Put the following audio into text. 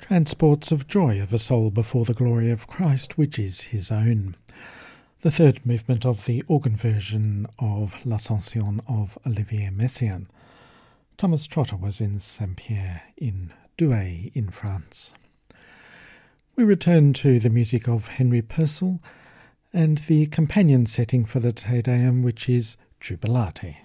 transports of joy of a soul before the glory of Christ, which is his own. The third movement of the organ version of L'Ascension of Olivier Messiaen. Thomas Trotter was in Saint-Pierre in Douai in France. We return to the music of Henry Purcell and the companion setting for the Te Deum, which is Jubilate.